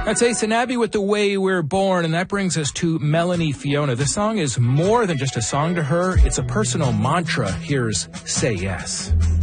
That's Ace and Abby with The Way We're Born, and that brings us to Melanie Fiona. This song is more than just a song to her. It's a personal mantra. Here's Say Yes.